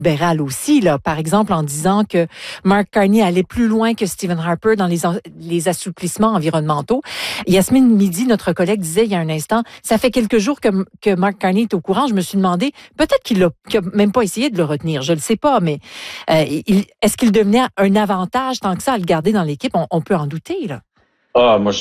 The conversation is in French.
libérales aussi, là. Par exemple, en disant que Mark Carney allait plus loin que Stephen Harper dans les assouplissements environnementaux. Yasmine Midi, notre collègue, disait il y a un instant, ça fait quelques jours que Mark Carney est au courant. Je me suis demandé, peut-être qu'il a même pas essayé de le retenir. Je le sais pas, mais est-ce qu'il devenait un avantage tant que ça à le garder dans l'équipe? On peut en douter, là. Ah, moi,